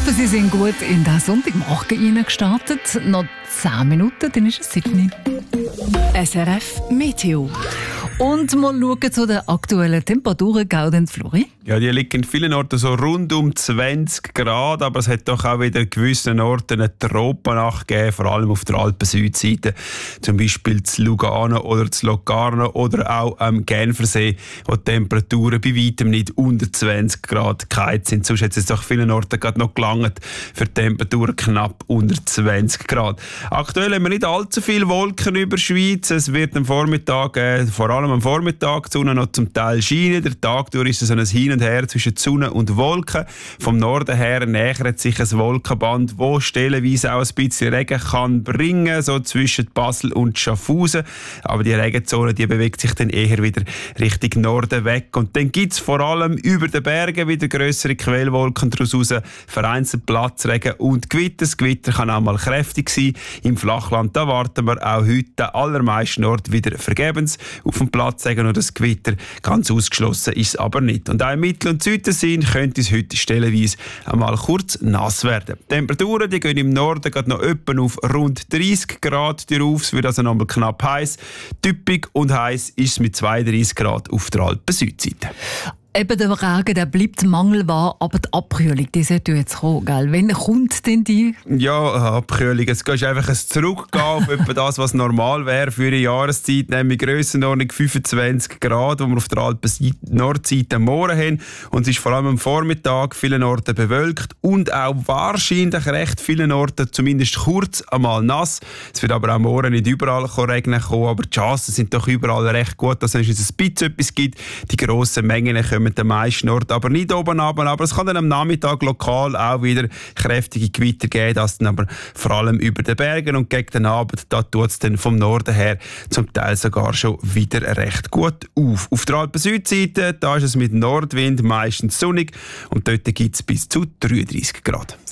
hoffe, Sie sind gut in den Sonntagmorgen reingestartet. Noch 10 Minuten, dann ist es 7. SRF Meteo. Und mal schauen zu den aktuellen Temperaturen, Gaudenz Flori. Ja, die liegen in vielen Orten so rund um 20 Grad, aber es hat doch auch wieder an gewissen Orten eine Tropennacht gegeben, vor allem auf der Alpen-Südseite. Zum Beispiel zu Lugano oder zu Locarno oder auch am Genfersee, wo die Temperaturen bei weitem nicht unter 20 Grad gefallen sind. Sonst hat es doch vielen Orten gerade noch gelangt für Temperaturen knapp unter 20 Grad. Aktuell haben wir nicht allzu viele Wolken über der Schweiz. Es wird am Vormittag, vor allem am Vormittag, die Sonne noch zum Teil scheinen. Der Tag durch ist es ein Hin und Her zwischen Sonne und Wolken. Vom Norden her nähert sich ein Wolkenband, das stellenweise auch ein bisschen Regen kann bringen, so zwischen Basel und Schaffhausen. Aber die Regenzone, die bewegt sich dann eher wieder Richtung Norden weg. Und dann gibt es vor allem über den Bergen wieder grössere Quellwolken daraus raus, vereinzelt Platzregen und Gewitter. Das Gewitter kann auch mal kräftig sein. Im Flachland, da warten wir auch heute an allermeisten Orten wieder vergebens auf dem Platzregen und das Gewitter. Ganz ausgeschlossen ist es aber nicht. Und auch im Mittel- und Südensinn könnte es heute stellenweise einmal kurz nass werden. Die Temperaturen die gehen im Norden gerade noch etwa auf rund 30 Grad drauf. Es wird also nochmal knapp heiß. Typisch und heiß ist es mit 32 Grad auf der Alpen-Südseite. Eben der Regen, der bleibt mangelbar, aber die Abkühlung, die sollte jetzt kommen, gell? Wann kommt denn die? Ja, Abkühlung. Es geht einfach ein Zurückgehen auf etwa das, was normal wäre für eine Jahreszeit, nämlich Grössenordnung 25 Grad, wo wir auf der Alpen-Nordseite am Morgen haben. Und es ist vor allem am Vormittag vielen Orten bewölkt und auch wahrscheinlich recht vielen Orten zumindest kurz einmal nass. Es wird aber auch morgen nicht überall regnen kommen, aber die Chancen sind doch überall recht gut, dass es ein bisschen etwas gibt. Die grossen Mengen kommen den meisten Orten aber nicht oben runter. Aber es kann dann am Nachmittag lokal auch wieder kräftige Gewitter geben, das dann aber vor allem über den Bergen und gegen den Abend, da tut es dann vom Norden her zum Teil sogar schon wieder recht gut auf. Auf der Alpen-Südseite, da ist es mit Nordwind meistens sonnig und dort gibt es bis zu 33 Grad.